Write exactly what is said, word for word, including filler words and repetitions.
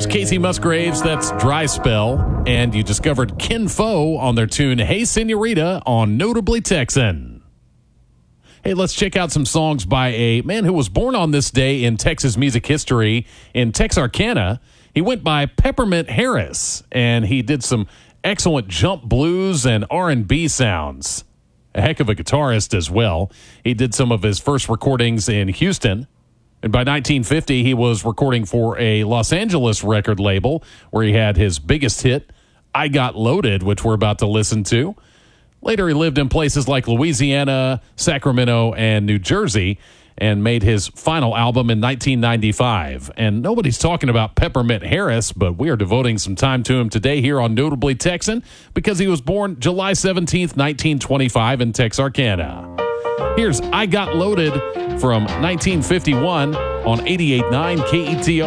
Here's Casey Musgraves, that's Dry Spell. And you discovered Kin Fo on their tune Hey Senorita on Notably Texan. Hey, let's check out some songs by a man who was born on this day in Texas music history in Texarkana. He went by Peppermint Harris, and he did some excellent jump blues and R and B sounds. A heck of a guitarist as well. He did some of his first recordings in Houston. And by nineteen fifty, he was recording for a Los Angeles record label where he had his biggest hit, I Got Loaded, which we're about to listen to. Later, he lived in places like Louisiana, Sacramento, and New Jersey, and made his final album in nineteen ninety-five. And nobody's talking about Peppermint Harris, but we are devoting some time to him today here on Notably Texan because he was born July seventeenth, nineteen twenty-five in Texarkana. Here's I Got Loaded from nineteen fifty-one on eighty-eight point nine K E T R.